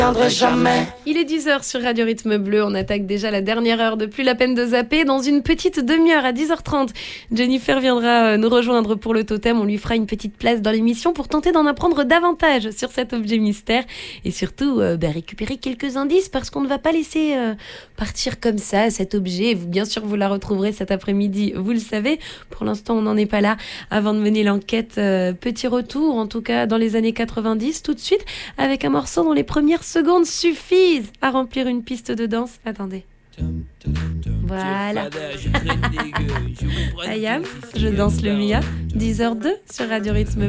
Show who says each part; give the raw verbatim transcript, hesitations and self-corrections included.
Speaker 1: Jamais.
Speaker 2: Il est dix heures sur Radio Rythme Bleu, on attaque déjà la dernière heure de Plus la peine de zapper. Dans une petite demi-heure à dix heures trente, Jennifer viendra nous rejoindre pour le totem. On lui fera une petite place dans l'émission pour tenter d'en apprendre davantage sur cet objet mystère et surtout euh, bah, récupérer quelques indices parce qu'on ne va pas laisser euh, partir comme ça cet objet. Vous, bien sûr, vous la retrouverez cet après-midi, vous le savez. Pour l'instant, on n'en est pas là. Avant de mener l'enquête, euh, petit retour, en tout cas dans les années quatre-vingt-dix, tout de suite, avec un morceau dont les premières secondes suffisent à remplir une piste de danse. Attendez. Voilà. Ayam, je danse le Mia, dix heures deux sur Radio Rythme.